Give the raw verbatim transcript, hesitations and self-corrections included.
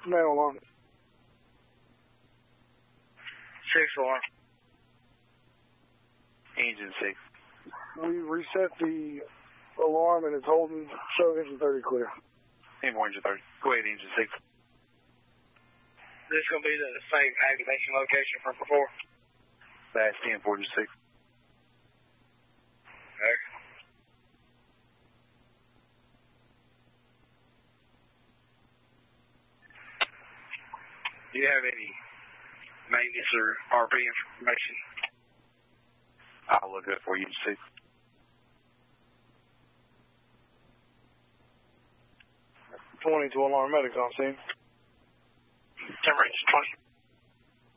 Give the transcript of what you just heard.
Mail alarm. Six alarm. Engine six. We reset the alarm and it's holding. Show engine thirty clear. Ten more engine thirty. Go ahead, engine six. This is going to be the same activation location from before. That's ten for engine six. Okay. Do you have any maintenance or R P information? I'll look it for you to see. twenty to alarm medic on scene. Temperature twenty.